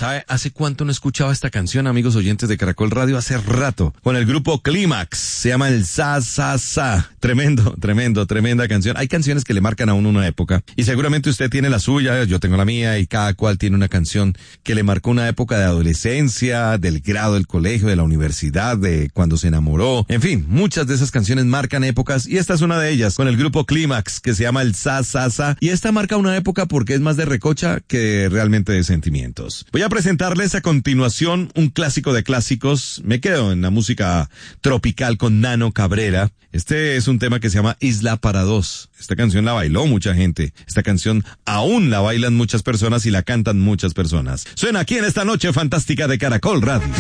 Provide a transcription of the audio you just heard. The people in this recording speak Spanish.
¿Sabe hace cuánto no escuchaba esta canción, amigos oyentes de Caracol Radio? Hace rato. Con el grupo Clímax. Se llama el Sa Sa Sa. Tremenda canción. Hay canciones que le marcan a uno una época. Y seguramente usted tiene la suya, yo tengo la mía, y cada cual tiene una canción que le marcó una época de adolescencia, del grado del colegio, de la universidad, de cuando se enamoró. En fin, muchas de esas canciones marcan épocas y esta es una de ellas, con el grupo Clímax, que se llama el Sa Sa Sa. Y esta marca una época porque es más de recocha que realmente de sentimientos. Voy a presentarles a continuación un clásico de clásicos. Me quedo en la música tropical con Nano Cabrera. Este es un tema que se llama Isla para Dos. Esta canción la bailó mucha gente. Esta canción aún la bailan muchas personas y la cantan muchas personas. Suena aquí en esta noche fantástica de Caracol Radio.